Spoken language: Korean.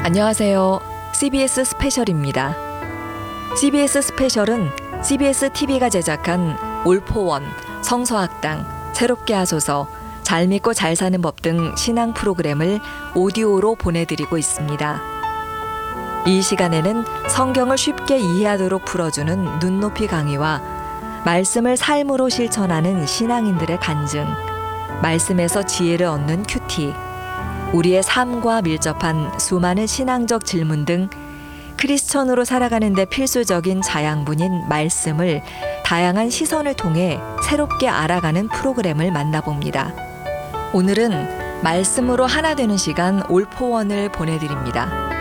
안녕하세요. CBS 스페셜입니다. CBS 스페셜은 CBS TV가 제작한 올포원, 성서학당, 새롭게 하소서, 잘 믿고 잘 사는 법 등 신앙 프로그램을 오디오로 보내드리고 있습니다. 이 시간에는 성경을 쉽게 이해하도록 풀어주는 눈높이 강의와 말씀을 삶으로 실천하는 신앙인들의 간증, 말씀에서 지혜를 얻는 큐티, 우리의 삶과 밀접한 수많은 신앙적 질문 등 크리스천으로 살아가는 데 필수적인 자양분인 말씀을 다양한 시선을 통해 새롭게 알아가는 프로그램을 만나봅니다. 오늘은 말씀으로 하나 되는 시간 올포원을 보내드립니다.